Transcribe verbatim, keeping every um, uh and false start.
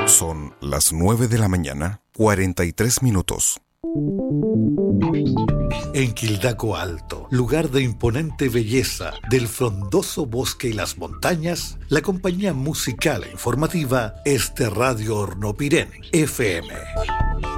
Son las nueve de la mañana, cuarenta y tres minutos. En Quildaco Alto, lugar de imponente belleza, del frondoso bosque y las montañas, la compañía musical e informativa es de Radio Hornopirén, F M.